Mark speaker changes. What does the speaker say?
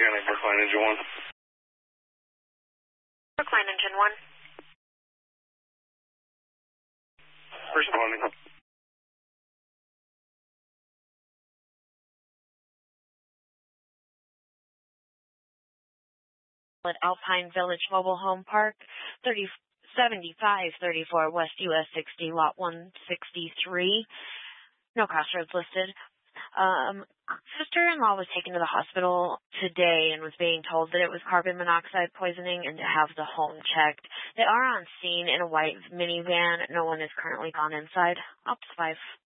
Speaker 1: Organic Brookline Engine 1.
Speaker 2: Brookline Engine 1.
Speaker 1: Responding.
Speaker 2: At Alpine Village Mobile Home Park, 7534 West US 60, Lot 163. No crossroads listed. Sister-in-law was taken to the hospital today and was being told that it was carbon monoxide poisoning and to have the home checked. They are on scene in a white minivan. No one is currently gone inside. Ops 5.